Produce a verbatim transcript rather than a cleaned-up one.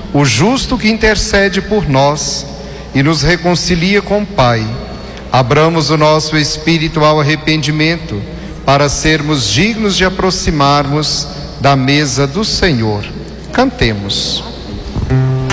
o justo que intercede por nós e nos reconcilia com o Pai, abramos o nosso espírito ao arrependimento, para sermos dignos de aproximarmos da mesa do Senhor. Cantemos.